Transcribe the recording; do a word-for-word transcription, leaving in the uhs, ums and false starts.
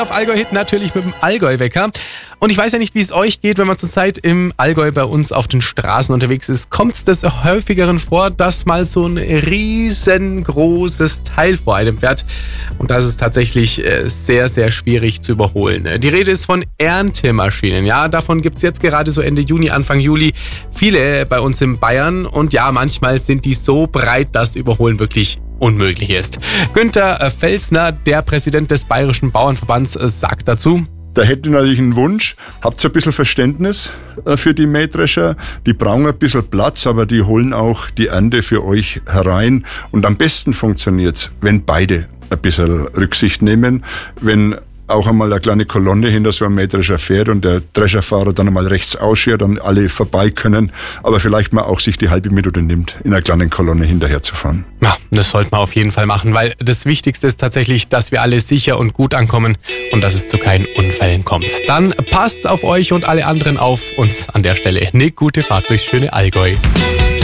Auf Allgäu-Hit natürlich mit dem Allgäu-Wecker. Und ich weiß ja nicht, wie es euch geht, wenn man zurzeit im Allgäu bei uns auf den Straßen unterwegs ist. Kommt es des Häufigeren vor, dass mal so ein riesengroßes Teil vor einem fährt. Und das ist tatsächlich sehr, sehr schwierig zu überholen. Die Rede ist von Erntemaschinen. Ja, davon gibt es jetzt gerade so Ende Juni, Anfang Juli viele bei uns in Bayern. Und ja, manchmal sind die so breit, dass Überholen wirklich unmöglich ist. Günther Felsner, der Präsident des Bayerischen Bauernverbands, sagt dazu: Da hätte ich natürlich einen Wunsch, habt ihr ein bisschen Verständnis für die Mähdrescher. Die brauchen ein bisschen Platz, aber die holen auch die Ernte für euch herein. Und am besten funktioniert's, wenn beide ein bisschen Rücksicht nehmen, wenn auch einmal eine kleine Kolonne hinter so einem Mähdrescher fährt und der Drescherfahrer dann einmal rechts ausschert und alle vorbei können, aber vielleicht mal auch sich die halbe Minute nimmt, in einer kleinen Kolonne hinterher zu fahren. Ja, das sollte man auf jeden Fall machen, weil das Wichtigste ist tatsächlich, dass wir alle sicher und gut ankommen und dass es zu keinen Unfällen kommt. Dann passt auf euch und alle anderen auf und an der Stelle eine gute Fahrt durchs schöne Allgäu.